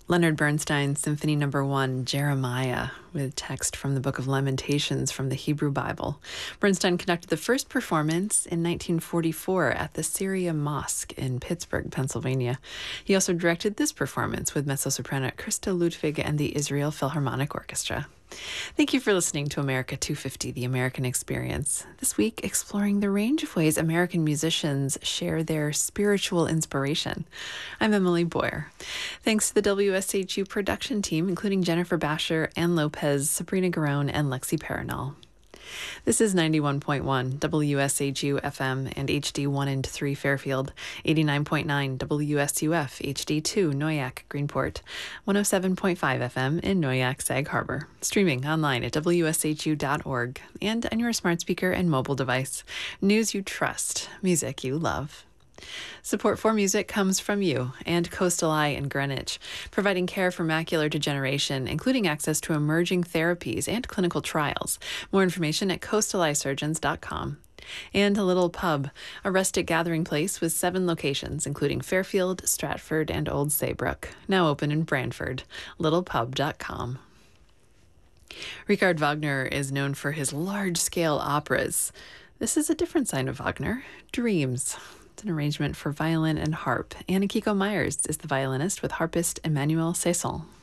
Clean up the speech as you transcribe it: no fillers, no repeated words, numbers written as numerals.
Leonard Bernstein's Symphony No. 1, Jeremiah, with text from the Book of Lamentations from the Hebrew Bible. Bernstein conducted the first performance in 1944 at the Syria Mosque in Pittsburgh, Pennsylvania. He also directed this performance with mezzo-soprano Krista Ludwig and the Israel Philharmonic Orchestra. Thank you for listening to America 250, The American Experience. This week, exploring the range of ways American musicians share their spiritual inspiration. I'm Emily Boyer. Thanks to the WSHU production team, including Jennifer Basher, Ann Lopez, Sabrina Garone, and Lexi Paranol. This is 91.1 WSHU FM and HD1 and 3 Fairfield, 89.9 WSUF HD2 Noyak Greenport, 107.5 FM in Noyak Sag Harbor, streaming online at WSHU.org and on your smart speaker and mobile device. News you trust, music you love. Support for music comes from you and Coastal Eye in Greenwich, providing care for macular degeneration, including access to emerging therapies and clinical trials. More information at coastaleyesurgeons.com. And A Little Pub, a rustic gathering place with 7 locations, including Fairfield, Stratford, and Old Saybrook, now open in Brantford. littlepub.com. Richard Wagner is known for his large-scale operas. This is a different sign of Wagner, Dreams. It's an arrangement for violin and harp. Anna Kiko Myers is the violinist with harpist Emmanuel Saison.